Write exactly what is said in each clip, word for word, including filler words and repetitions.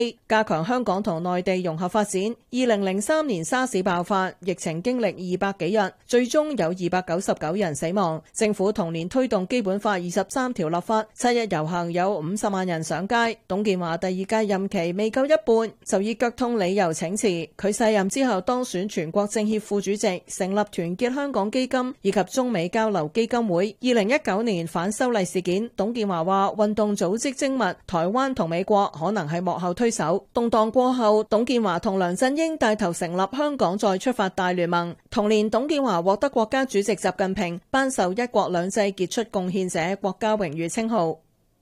加強香港同內地融合發展。二零零三年沙士爆發，疫情經歷二百幾日，最終有二百九十九人死亡。政府同年推動基本法二十三條立法，七日遊行有五十萬人上街。董建華第二屆任期未夠一半，就以腳痛理由請辭。佢卸任之後當選全國政協副主席，成立團結香港基金以及中美交流基金會。二零一九年反修例事件，董建華話運動組織精密，台灣同美國可能係幕後推手。動盪過後，董建華同梁振英帶頭成立香港再出發大聯盟。同年，董建華獲得國家主席習近平頒授一國兩制傑出貢獻者國家榮譽稱號。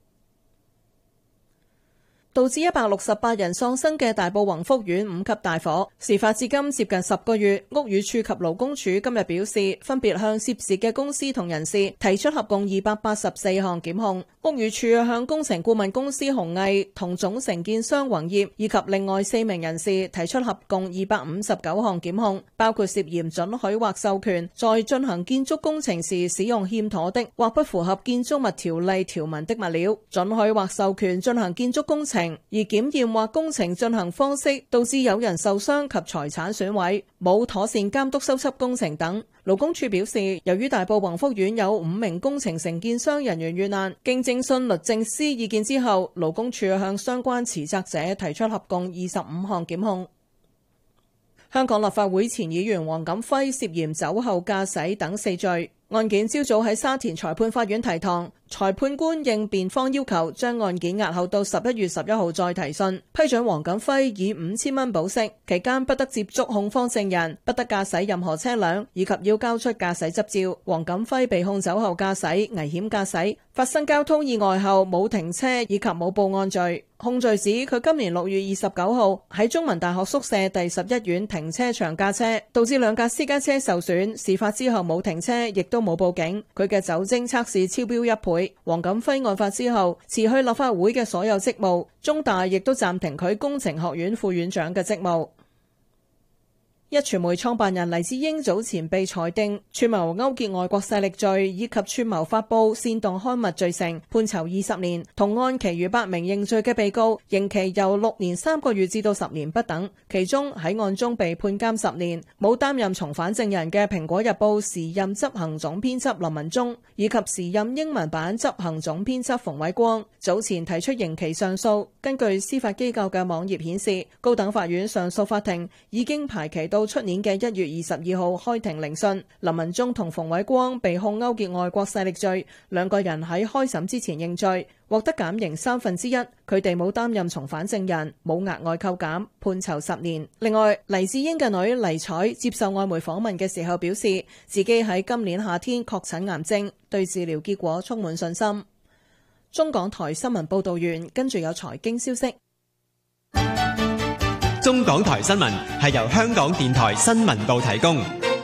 導致一百六十八人喪生嘅大埔宏福苑五級大火，事發至今接近十個月。屋宇署及勞工處今日表示，分別向涉事嘅公司同人士提出合共二百八十四項檢控。屋宇署向工程顧問公司鴻毅同總承建商宏業以及另外四名人士提出合共二百五十九項檢控，包括涉嫌准許或授權在進行建築工程時使用欠妥的或不符合建築物條例條文的物料，准許或授權進行建築工程而檢驗或工程進行方式導致有人受傷及財產損毀，冇妥善監督修葺工程等。勞工處表示，由於大埔宏福苑有五名工程承建商人員遇難，經徵詢律政司意見之後，勞工處向相關持責者提出合共二十五項檢控。香港立法會前議員黃錦輝涉嫌酒後駕駛等四罪，案件朝早喺沙田裁判法院提堂。裁判官應辯方要求，將案件押後到十一月十一號再提訊，批准黃錦輝以五千蚊保釋，期間不得接觸控方證人，不得駕駛任何車輛，以及要交出駕駛執照。黃錦輝被控酒後駕駛、危險駕駛、發生交通意外後冇停車以及冇報案罪。控罪指佢今年六月二十九號喺中文大學宿舍第十一院停車場駕車，導致兩架私家車受損。事發之後冇停車，亦都冇報警。佢嘅酒精測試超標一倍。黃錦輝案發之後辭去立法會嘅所有職務，中大亦都暫停佢工程學院副院長嘅職務。壹傳媒創辦人黎智英早前被裁定串謀勾結外國勢力罪以及串謀發布煽動刊物罪成，判囚二十年。同案其餘八名認罪嘅被告，刑期由六年三個月至到十年不等。其中喺案中被判監十年，冇擔任從犯證人嘅《蘋果日報》時任執行總編輯林文忠，以及時任英文版執行總編輯馮偉光，早前提出刑期上訴。根據司法機構嘅網頁顯示，高等法院上訴法庭已經排期到到出年嘅一月二十二號開庭聆訊。林文忠同馮偉光被控勾結外國勢力罪，兩個人喺開審之前認罪，獲得減刑三分之一。佢哋冇擔任從犯證人，冇額外扣減，判囚十年。另外，黎智英嘅女黎彩接受外媒訪問嘅時候表示，自己喺今年夏天確診癌症，對治療結果充滿信心。中港台新聞報道完，跟住有財經消息。 中港台新聞係由香港電台新聞部提供。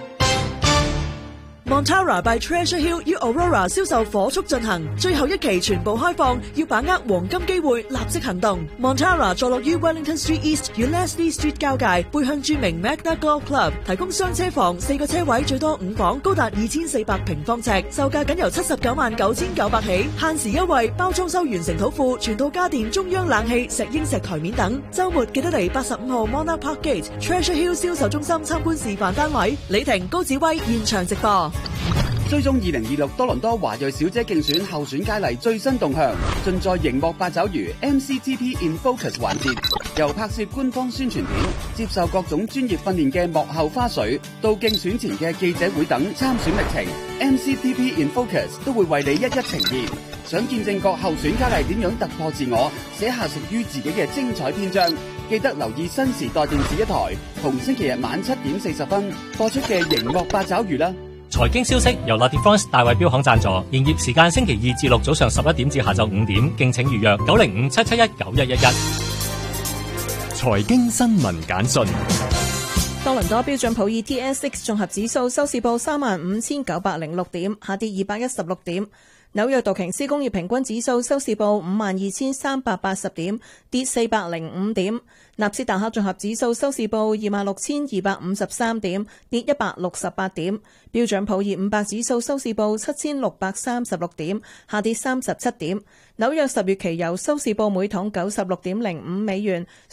Montara by Treasure Hill 與 Aurora 銷售火速進行，最後一期全部開放，要把握黃金機會，立即行動。Montara 坐落於 Wellington Street East 與 Leslie Street 交界，背向著名 Magna Golf Club， 提供雙車房，四個車位，最多五房，高達二千四百平方尺，售價僅由七十九萬九千九百起，限時優惠，包裝修完成土庫，全套家電、中央冷氣、石英石台面等。週末記得嚟八十五號 Monarch Park Gate Treasure Hill 銷售中心參觀示範單位。李婷、高子威現場直播。 追蹤二零二六多倫多華裔小姐競選候選佳麗最新動向，盡在熒幕八爪魚 M C T P in Focus 環節，由拍攝官方宣傳片、接受各種專業訓練嘅幕後花絮，到競選前嘅記者會等參選歷程 ，M C T P in Focus 都會為你一一呈現。想見證各候選佳麗點樣突破自我，寫下屬於自己嘅精彩篇章，記得留意新時代電視一台，同星期日晚七點四十分播出嘅熒幕八爪魚啦。 財經消息由 Latifrance 大衛標行贊助，營業時間星期二至六早上十一點至下晝五點，敬請預約九零五七七一九一一一。 財經新聞簡訊。 多倫多標準普爾 T S X 綜合指數收市報三萬五千九百零六點，下跌二百一十六點。 紐約道瓊斯工業平均指數收市報五萬二千三百八十點，跌四百零五點。納斯達克綜合指數收市報二萬六千二百五十三點，跌一百六十八點。標準普爾五百指數收市報七千六百三十六點，下跌三十七點。紐約十月期油收市報每桶九十六點零五美元。